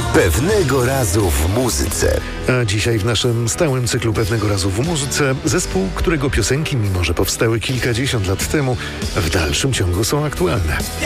Pewnego razu w muzyce. A dzisiaj w naszym stałym cyklu Pewnego razu w muzyce zespół, którego piosenki, mimo że powstały kilkadziesiąt lat temu, w dalszym ciągu są aktualne.